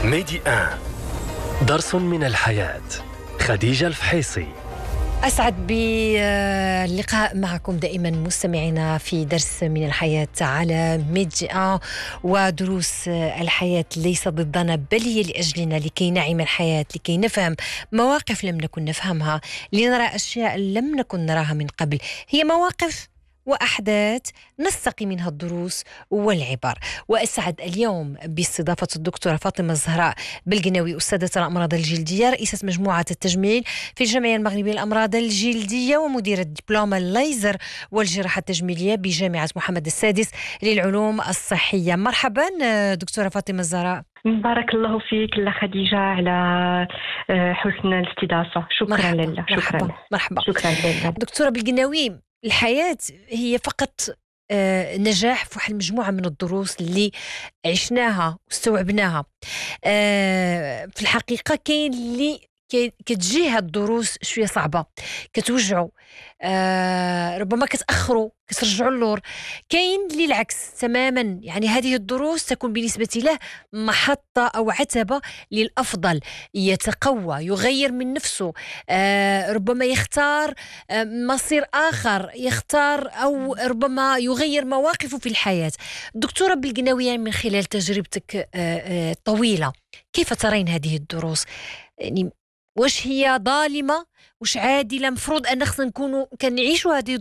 ميدي آن درس من الحياة. خديجة الفحيصي. أسعد باللقاء معكم دائما مستمعينا في درس من الحياة على ميدي آن. ودروس الحياة ليس ضدنا بل هي لأجلنا، لكي نعي الحياة، لكي نفهم مواقف لم نكن نفهمها، لنرى أشياء لم نكن نراها من قبل. هي مواقف وأحداث نستقي منها الدروس والعبر. وأسعد اليوم باستضافة الدكتورة فاطمة الزهراء بلقناوي، أستاذة الأمراض الجلدية، رئيسة مجموعة التجميل في الجمعية المغربية للأمراض الجلدية، ومديرة دبلوم الليزر والجراحة التجميلية بجامعة محمد السادس للعلوم الصحية. مرحبا دكتورة فاطمة الزهراء. بارك الله فيك خديجة على حسن الاستضافة. شكرا لله. مرحبا. شكرا لله. دكتورة بلقناوي، الحياة هي فقط نجاح في واحد المجموعة من الدروس اللي عشناها واستوعبناها. في الحقيقة كاين اللي كتجي هاد الدروس شوية صعبة، كتوجعوا، ربما كتأخروا، كترجعوا اللور. كاين اللي العكس تماما، يعني هذه الدروس تكون بالنسبة له محطة أو عتبة للأفضل، يتقوى، يغير من نفسه، ربما يختار مصير آخر، يختار أو ربما يغير مواقفه في الحياة. دكتورة بلقناوي، من خلال تجربتك طويلة، كيف ترين هذه الدروس؟ يعني واش هي ظالمة، واش عادلة؟ مفروض أن خصنا نكونوا كنعيشوا هذه